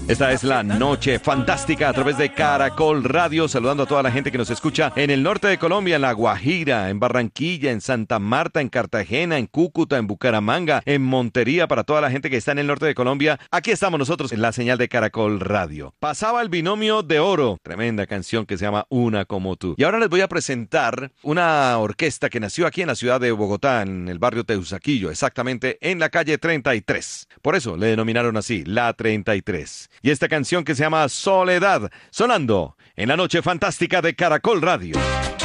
Esta es la Noche Fantástica a través de Caracol Radio, saludando a toda la gente que nos escucha en el norte de Colombia, en La Guajira, en Barranquilla, en Santa Marta, en Cartagena, en Cúcuta, en Bucaramanga, en Montería, para toda la gente que está en el norte de Colombia. Aquí estamos nosotros en la señal de Caracol Radio. Pasaba el binomio de oro, tremenda canción que se llama Una como tú. Y ahora les voy a presentar una orquesta que nació aquí en la ciudad de Bogotá, en el barrio Teusaquillo, exactamente en la calle 33. Por eso le denominaron así, la 33. Y esta canción que se llama Soledad, sonando en la Noche Fantástica de Caracol Radio.